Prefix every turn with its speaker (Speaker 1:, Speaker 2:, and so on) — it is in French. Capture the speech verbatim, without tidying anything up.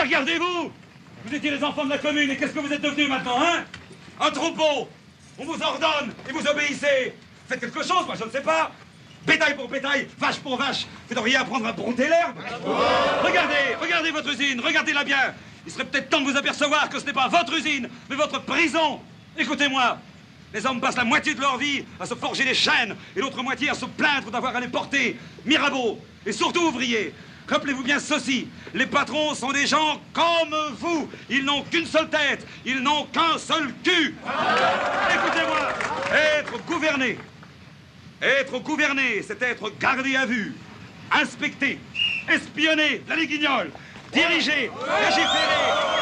Speaker 1: regardez-vous! Vous étiez les enfants de la commune, et qu'est-ce que vous êtes devenus maintenant, hein? Un troupeau! On vous ordonne, et vous obéissez! Faites quelque chose, moi je ne sais pas! Bétail pour bétail, vache pour vache, vous devriez apprendre à bronter l'herbe! Regardez, regardez votre usine, regardez-la bien! Il serait peut-être temps de vous apercevoir que ce n'est pas votre usine, mais votre prison! Écoutez-moi! Les hommes passent la moitié de leur vie à se forger des chaînes, et l'autre moitié à se plaindre d'avoir à les porter. Mirabeau, et surtout ouvriers! Rappelez-vous bien ceci, les patrons sont des gens comme vous. Ils n'ont qu'une seule tête, ils n'ont qu'un seul cul. Écoutez-moi, être gouverné, être gouverné, c'est être gardé à vue, inspecté, espionné, la guignol, diriger, légiférer,